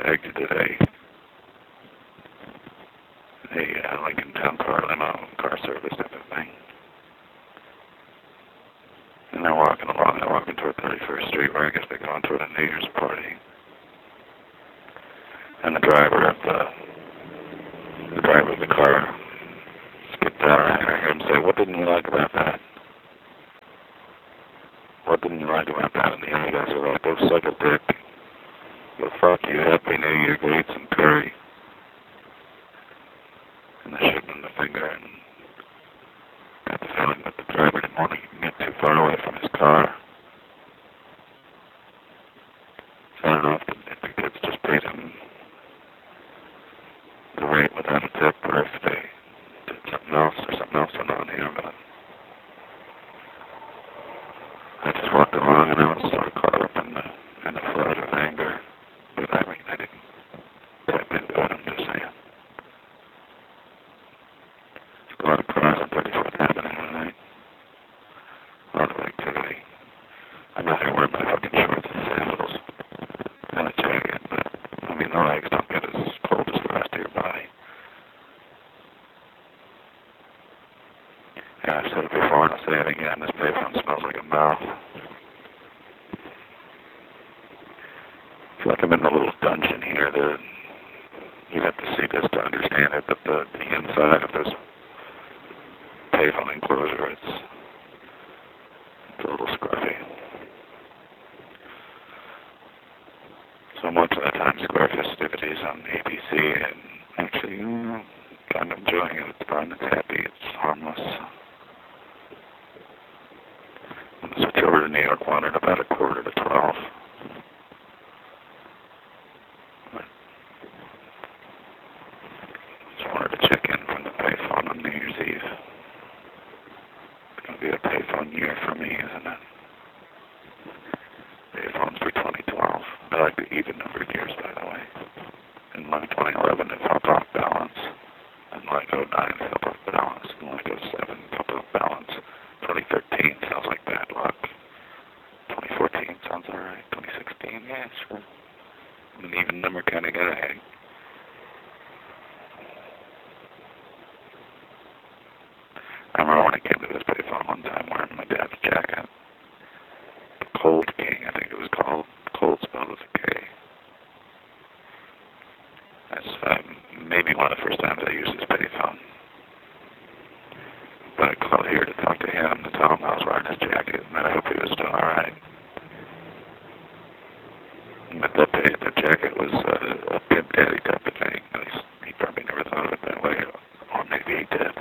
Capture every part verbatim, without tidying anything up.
exited a, a uh, Lincoln Town Car limo, car service type of thing. And they're walking along, they're walking toward thirty-first Street, where I guess they're going toward a New Year's party. And the driver of the, the driver of the car skipped out, and I heard him say, "What didn't you like about that? What didn't you like about that?" And the other guys are like, "Go suck a dick. Go fuck you. Happy New Year. Go eat some curry." And they shook him the finger, and got the feeling that the driver didn't want to get too far away from his car. So I don't know if the, if the kids just paid him the rate without a tip, or if they did something else, or something else went on here, but I just walked along, and I was sort of caught up in the, in the flood of anger. But I mean, I didn't tap into it, I'm just saying. There's a lot of cars on thirty-fourth Avenue tonight. A lot of activity. I'm not here wearing my fucking shorts and sandals and a jacket, but, I mean, the legs don't get as cold as the rest of your body. Yeah, I've said it before, and I'll say it again. This payphone smells like a mouth. I feel like I'm in a little dungeon here. The, you have to see this to understand it, but the, the inside of this payphone enclosure, it's, it's a little scruffy. So much of the Times Square festivities on A B C, and actually, mm, kind of enjoying it. It's fun, it's happy, it's harmless. I'm going to switch over to New York One at about a quarter to twelve. Just wanted to check in from the payphone on New Year's Eve. It's going to be a payphone year for me, isn't it? Payphones for twenty twelve. I like the even numbered years, by the way. In like twenty eleven, it felt off balance. And like oh nine, it felt off balance. And like oh seven, it felt off balance. twenty thirteen sounds like bad luck. twenty fourteen sounds alright. twenty sixteen, yeah, sure. An even number kind of guy. I remember when I came to this payphone one time wearing my dad's jacket. The Cold King, I think it was called. Cold spelled with a K. That's uh, maybe one of the first times I used his payphone. But I called here to talk to him, to tell him I was wearing his jacket, and that I hope he was still alright. But that, that jacket was uh, a Pimp Daddy type of thing. At least he probably never thought of it that way, or maybe he did.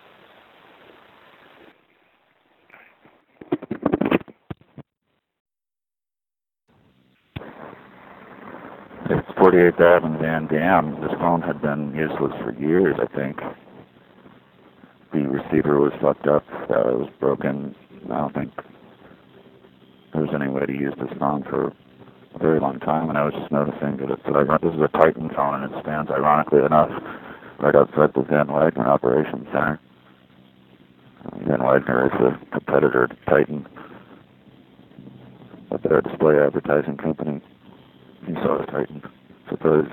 It's forty-eighth Avenue, Van Dam. This phone had been useless for years, I think. The receiver was fucked up. Uh, it was broken. I don't think there was any way to use this phone for a very long time, and I was just noticing that it's, uh, this is a Titan phone, and it stands, ironically enough, right outside the Van Wagner Operations Center. Van Wagner is a competitor to Titan, but they're a display advertising company. And so is Titan. So it's always,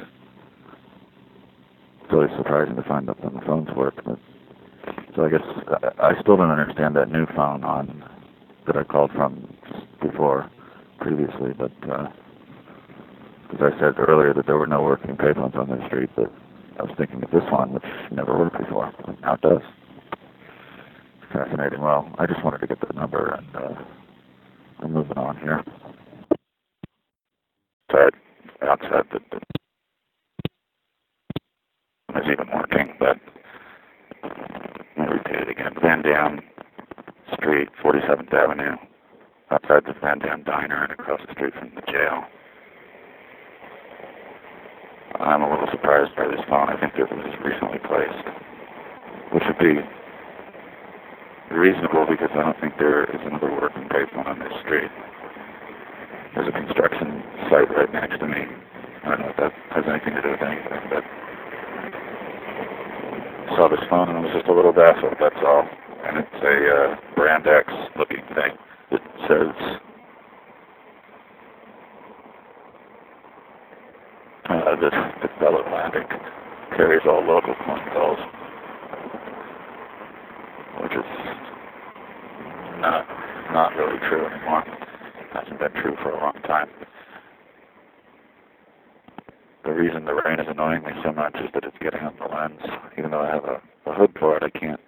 it's always surprising to find out when the phones work. But, so I guess I, I still don't understand that new phone on that I called from before, previously, but uh, because I said earlier that there were no working payphones on the street, but I was thinking of this one, which never worked before. Now it does. Fascinating. Well, I just wanted to get the number, and uh, we're moving on here. Outside, outside the, the is even working, but I'll repeat it again. Van Dam Street, forty-seventh Avenue, outside the Van Dam Diner and across the street from the jail. I'm a little surprised by this phone. I think it was recently placed, which would be reasonable because I don't think there is another working payphone on this street. There's a construction site right next to me. I don't know if that has anything to do with anything, but I saw this phone and I was just a little baffled, that's all. And it's a uh, Brand X looking thing. It says uh, this, this Bell Atlantic carries all local coin calls, which is not, not really true anymore. Hasn't been true for a long time. The reason the rain is annoying me so much is that it's getting on the lens. Even though I have a, a hood for it, I can't